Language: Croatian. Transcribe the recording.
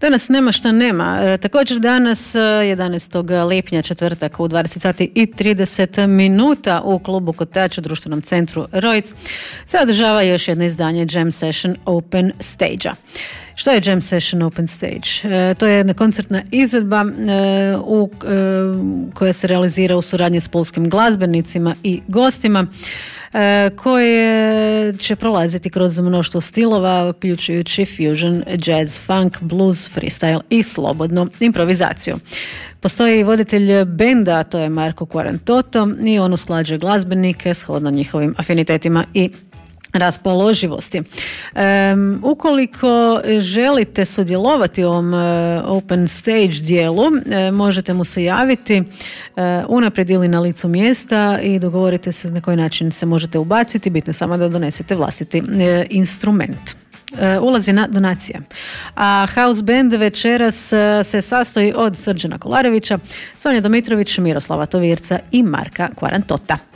Danas nema šta nema. Također danas 11. lipnja, četvrtak u 20 sati i 30 minuta u klubu Kotač u društvenom centru Rojc se održava još jedno izdanje Jam Session Open Stage-a. Što je Jam Session Open Stage? To je jedna koncertna izvedba koja se realizira u suradnji s pulskim glazbenicima i gostima, koje će prolaziti kroz mnoštvo stilova, uključujući fusion, jazz, funk, blues, freestyle i slobodnu improvizaciju. Postoji i voditelj benda, to je Marko Quarantotto, i on usklađuje glazbenike shodno njihovim afinitetima i raspoloživosti. Ukoliko želite sudjelovati u ovom open stage dijelu, možete mu se javiti unaprijed ili na licu mjesta i dogovorite se na koji način se možete ubaciti, bitno samo da donesete vlastiti instrument. Ulazi na donacije. A house band večeras se sastoji od Srđana Kolarevića, Sonja Domitrović, Miroslava Tovirca i Marka Quarantotta.